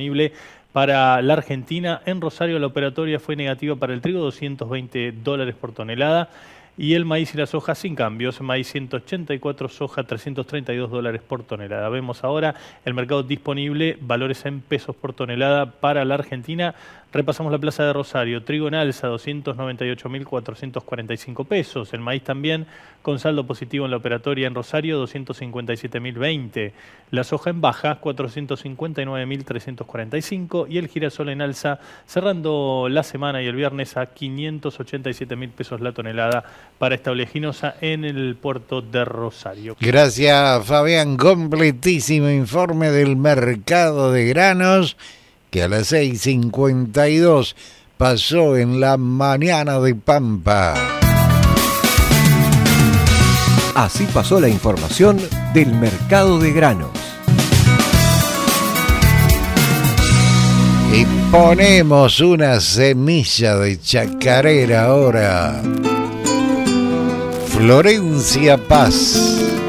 disponible para la Argentina. En Rosario la operatoria fue negativa para el trigo, $220 por tonelada. Y el maíz y la soja sin cambios, maíz 184, soja $332 por tonelada. Vemos ahora el mercado disponible, valores en pesos por tonelada para la Argentina. Repasamos la plaza de Rosario, trigo en alza, 298.445 pesos. El maíz también con saldo positivo en la operatoria en Rosario, 257.020. La soja en baja, 459.345. Y el girasol en alza, cerrando la semana y el viernes a 587.000 pesos la tonelada para esta oleaginosa en el puerto de Rosario. Gracias, Fabián. Completísimo informe del mercado de granos que a las 6:52 pasó en la mañana de Pampa. Así pasó la información del mercado de granos. Y ponemos una semilla de chacarera ahora. Florencia Paz.